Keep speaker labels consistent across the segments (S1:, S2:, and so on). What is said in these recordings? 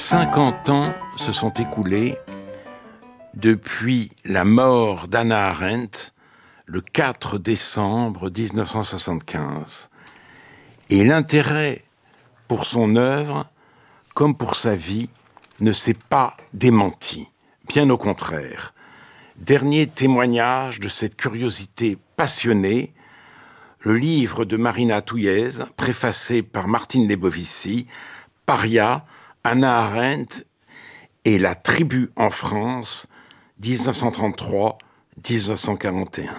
S1: 50 ans se sont écoulés depuis la mort d'Hannah Arendt le 4 décembre 1975. Et l'intérêt pour son œuvre, comme pour sa vie, ne s'est pas démenti. Bien au contraire. Dernier témoignage de cette curiosité passionnée, le livre de Marina Touyez, préfacé par Martine Lebovici, Paria, Hannah Arendt et la tribu en France, 1933-1941.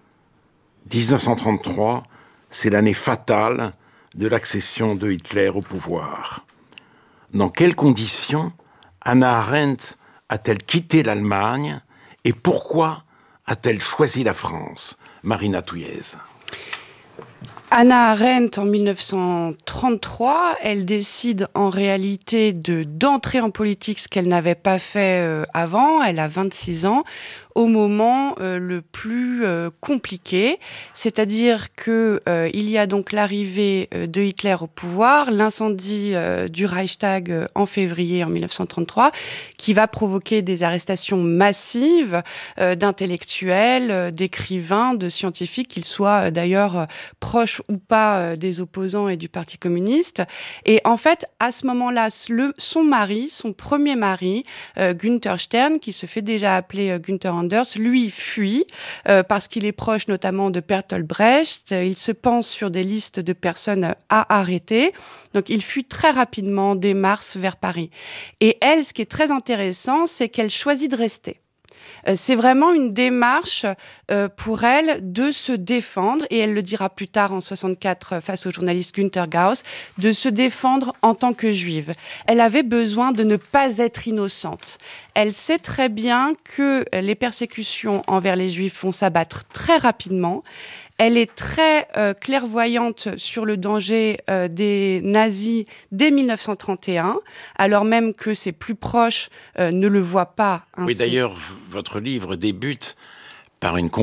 S1: 1933, c'est l'année fatale de l'accession de Hitler au pouvoir. Dans quelles conditions Hannah Arendt a-t-elle quitté l'Allemagne et pourquoi a-t-elle choisi la France? Marina Touyez.
S2: Hannah Arendt, en 1933, elle décide en réalité d'entrer en politique, ce qu'elle n'avait pas fait avant. Elle a 26 ans, au moment le plus compliqué. C'est-à-dire que il y a donc l'arrivée de Hitler au pouvoir, l'incendie du Reichstag en février en 1933, qui va provoquer des arrestations massives d'intellectuels, d'écrivains, de scientifiques, qu'ils soient d'ailleurs proches ou pas des opposants et du Parti communiste. Et en fait, à ce moment-là, son premier mari, Günther Stern, qui se fait déjà appeler Günther Anders, lui fuit parce qu'il est proche notamment de Bertolt Brecht. Il se pense sur des listes de personnes à arrêter. Donc il fuit très rapidement dès mars vers Paris. Et elle, ce qui est très intéressant, c'est qu'elle choisit de rester. C'est vraiment une démarche pour elle de se défendre, et elle le dira plus tard en 64 face au journaliste Günter Gauss, de se défendre en tant que juive. Elle avait besoin de ne pas être innocente. Elle sait très bien que les persécutions envers les juifs vont s'abattre très rapidement. Elle est très clairvoyante sur le danger des nazis dès 1931, alors même que ses plus proches ne le voient pas ainsi.
S1: Oui, d'ailleurs, votre livre débute par une